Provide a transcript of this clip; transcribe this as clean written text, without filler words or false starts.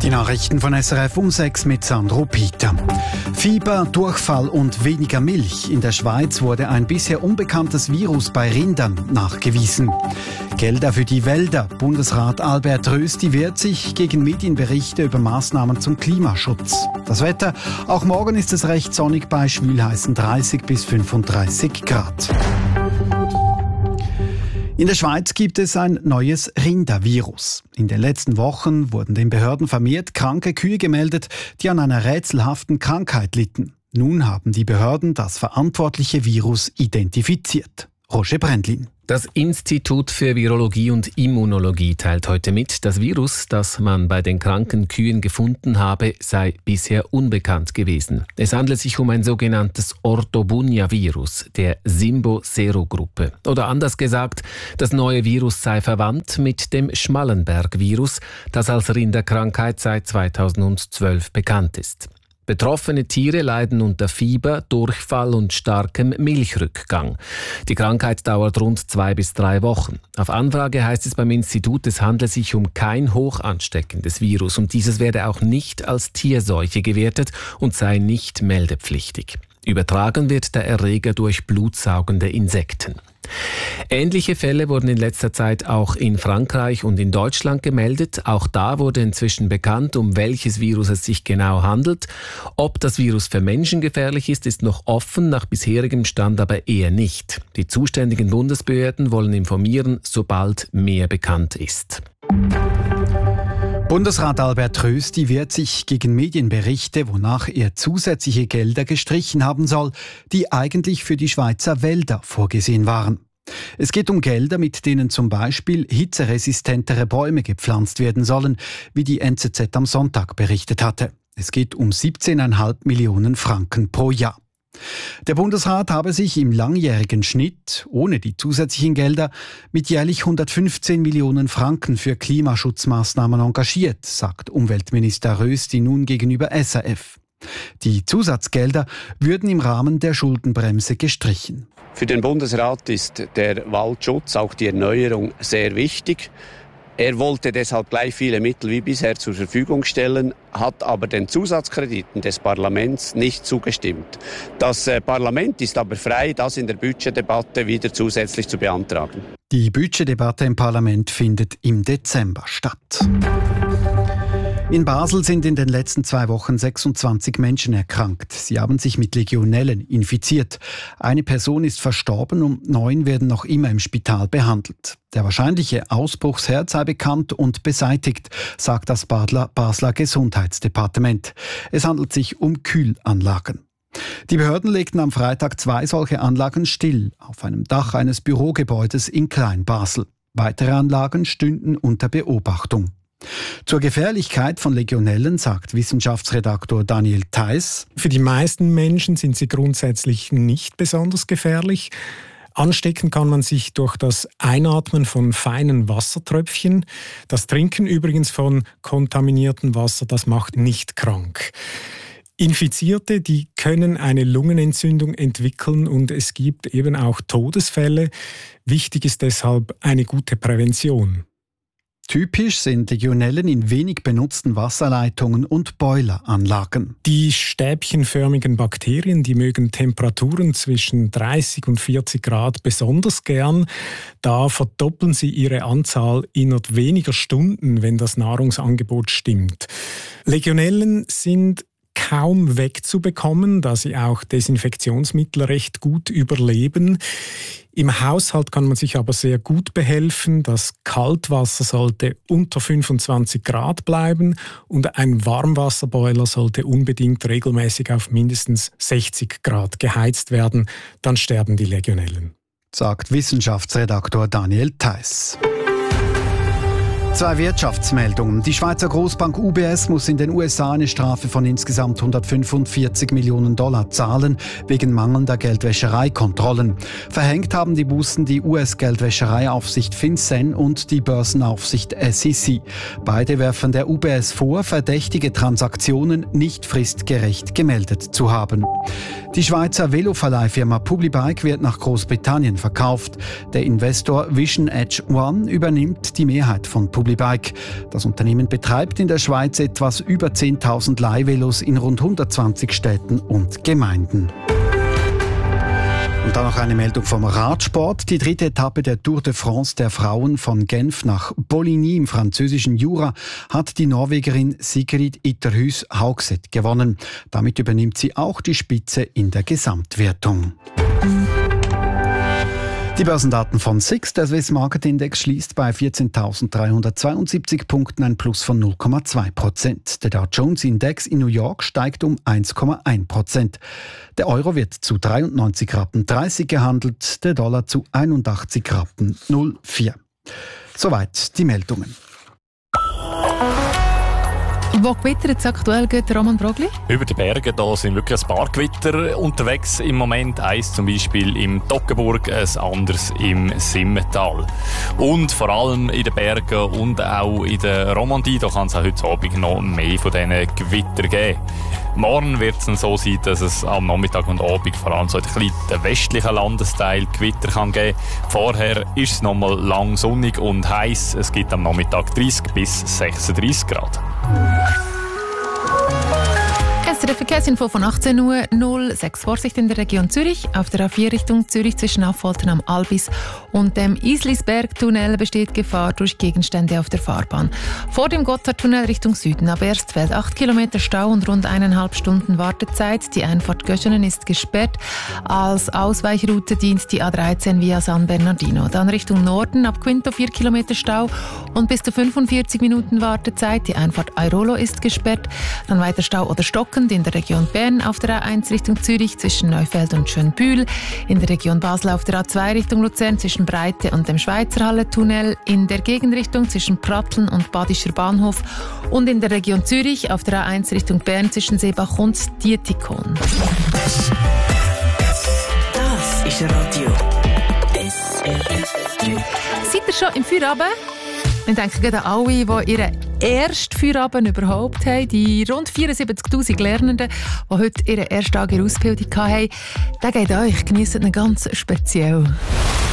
Die Nachrichten von SRF um 6 mit Sandro Peter. Fieber, Durchfall und weniger Milch. In der Schweiz wurde ein bisher unbekanntes Virus bei Rindern nachgewiesen. Gelder für die Wälder. Bundesrat Albert Rösti wehrt sich gegen Medienberichte über Maßnahmen zum Klimaschutz. Das Wetter. Auch morgen ist es recht sonnig bei schwülheißen 30 bis 35 Grad. In der Schweiz gibt es ein neues Rindervirus. In den letzten Wochen wurden den Behörden vermehrt kranke Kühe gemeldet, die an einer rätselhaften Krankheit litten. Nun haben die Behörden das verantwortliche Virus identifiziert. Roger Brändlin. Das Institut für Virologie und Immunologie teilt heute mit, das Virus, das man bei den kranken Kühen gefunden habe, sei bisher unbekannt gewesen. Es handelt sich um ein sogenanntes Orthobunia-Virus der Simbo-Serogruppe. Oder anders gesagt, das neue Virus sei verwandt mit dem Schmallenberg-Virus, das als Rinderkrankheit seit 2012 bekannt ist. Betroffene Tiere leiden unter Fieber, Durchfall und starkem Milchrückgang. Die Krankheit dauert rund 2 bis 3 Wochen. Auf Anfrage heißt es beim Institut, es handle sich um kein hoch ansteckendes Virus und dieses werde auch nicht als Tierseuche gewertet und sei nicht meldepflichtig. Übertragen wird der Erreger durch blutsaugende Insekten. Ähnliche Fälle wurden in letzter Zeit auch in Frankreich und in Deutschland gemeldet. Auch da wurde inzwischen bekannt, um welches Virus es sich genau handelt. Ob das Virus für Menschen gefährlich ist, ist noch offen, nach bisherigem Stand aber eher nicht. Die zuständigen Bundesbehörden wollen informieren, sobald mehr bekannt ist. Bundesrat Albert Rösti wehrt sich gegen Medienberichte, wonach er zusätzliche Gelder gestrichen haben soll, die eigentlich für die Schweizer Wälder vorgesehen waren. Es geht um Gelder, mit denen zum Beispiel hitzeresistentere Bäume gepflanzt werden sollen, wie die NZZ am Sonntag berichtet hatte. Es geht um 17,5 Millionen Franken pro Jahr. Der Bundesrat habe sich im langjährigen Schnitt, ohne die zusätzlichen Gelder, mit jährlich 115 Millionen Franken für Klimaschutzmaßnahmen engagiert, sagt Umweltminister Rösti nun gegenüber SRF. Die Zusatzgelder würden im Rahmen der Schuldenbremse gestrichen. Für den Bundesrat ist der Waldschutz, auch die Erneuerung, sehr wichtig. Er wollte deshalb gleich viele Mittel wie bisher zur Verfügung stellen, hat aber den Zusatzkrediten des Parlaments nicht zugestimmt. Das Parlament ist aber frei, das in der Budgetdebatte wieder zusätzlich zu beantragen. Die Budgetdebatte im Parlament findet im Dezember statt. In Basel sind in den letzten 2 Wochen 26 Menschen erkrankt. Sie haben sich mit Legionellen infiziert. Eine Person ist verstorben und 9 werden noch immer im Spital behandelt. Der wahrscheinliche Ausbruchsherd sei bekannt und beseitigt, sagt das Basler Gesundheitsdepartement. Es handelt sich um Kühlanlagen. Die Behörden legten am Freitag 2 solche Anlagen still, auf einem Dach eines Bürogebäudes in Kleinbasel. Weitere Anlagen stünden unter Beobachtung. Zur Gefährlichkeit von Legionellen sagt Wissenschaftsredaktor Daniel Theiss: Für die meisten Menschen sind sie grundsätzlich nicht besonders gefährlich. Anstecken kann man sich durch das Einatmen von feinen Wassertröpfchen. Das Trinken übrigens von kontaminiertem Wasser, das macht nicht krank. Infizierte, die können eine Lungenentzündung entwickeln und es gibt eben auch Todesfälle. Wichtig ist deshalb eine gute Prävention. Typisch sind Legionellen in wenig benutzten Wasserleitungen und Boileranlagen. Die stäbchenförmigen Bakterien, die mögen Temperaturen zwischen 30 und 40 Grad besonders gern. Da verdoppeln sie ihre Anzahl innerhalb weniger Stunden, wenn das Nahrungsangebot stimmt. Legionellen sind kaum wegzubekommen, da sie auch Desinfektionsmittel recht gut überleben. Im Haushalt kann man sich aber sehr gut behelfen. Das Kaltwasser sollte unter 25 Grad bleiben und ein Warmwasserboiler sollte unbedingt regelmäßig auf mindestens 60 Grad geheizt werden. Dann sterben die Legionellen, sagt Wissenschaftsredaktor Daniel Theiss. 2 Wirtschaftsmeldungen. Die Schweizer Großbank UBS muss in den USA eine Strafe von insgesamt $145 Millionen zahlen, wegen mangelnder Geldwäschereikontrollen. Verhängt haben die Bußen die US-Geldwäschereiaufsicht FinCEN und die Börsenaufsicht SEC. Beide werfen der UBS vor, verdächtige Transaktionen nicht fristgerecht gemeldet zu haben. Die Schweizer Veloverleihfirma Publibike wird nach Großbritannien verkauft. Der Investor Vision Edge One übernimmt die Mehrheit von Publibike. Das Unternehmen betreibt in der Schweiz etwas über 10.000 Leihvelos in rund 120 Städten und Gemeinden. Und dann noch eine Meldung vom Radsport. Die 3. Etappe der Tour de France der Frauen von Genf nach Poligny im französischen Jura hat die Norwegerin Sigrid Itterhus Haugset gewonnen. Damit übernimmt sie auch die Spitze in der Gesamtwertung. Die Börsendaten von SIX. Der Swiss Market Index schließt bei 14.372 Punkten, ein Plus von 0,2%. Der Dow Jones Index in New York steigt um 1,1%. Der Euro wird zu 93,30 Rappen gehandelt, der Dollar zu 81,04 Rappen. Soweit die Meldungen. Wo gewittert es aktuell, geht Roman Brogli? Über die Berge da sind wirklich ein paar Gewitter unterwegs im Moment. Eins zum Beispiel im Toggenburg, ein anderes im Simmental. Und vor allem in den Bergen und auch in der Romandie, da kann es auch heute Abend noch mehr von diesen Gewittern geben. Morgen wird es dann so sein, dass es am Nachmittag und Abend vor allem so in den westlichen Landesteil Gewitter kann geben. Vorher ist es nochmal lang sonnig und heiß. Es gibt am Nachmittag 30 bis 36 Grad. Der Verkehrsinfo von 18:06 Uhr. Vorsicht in der Region Zürich. Auf der A4 Richtung Zürich zwischen Affoltern am Albis und dem Islisberg-Tunnel besteht Gefahr durch Gegenstände auf der Fahrbahn. Vor dem Gotthardtunnel Richtung Süden ab Erstfeld 8 Kilometer Stau und rund 1,5 Stunden Wartezeit. Die Einfahrt Göschenen ist gesperrt. Als Ausweichroute dient die A13 via San Bernardino. Dann Richtung Norden ab Quinto 4 Kilometer Stau und bis zu 45 Minuten Wartezeit. Die Einfahrt Airolo ist gesperrt. Dann weiter Stau oder stockend in der Region Bern auf der A1 Richtung Zürich zwischen Neufeld und Schönbühl, in der Region Basel auf der A2 Richtung Luzern zwischen Breite und dem Schweizerhalle-Tunnel, in der Gegenrichtung zwischen Pratteln und Badischer Bahnhof und in der Region Zürich auf der A1 Richtung Bern zwischen Seebach und Dietikon. Das ist Radio SRF 3. Seid ihr schon im Feierabend? Wir denken gerade an alle, die ihren ersten Feierabend überhaupt haben. Die rund 74'000 Lernenden, die heute ihren ersten Tag in der Ausbildung hatten. Der geht euch. Genießt ihn ganz speziell.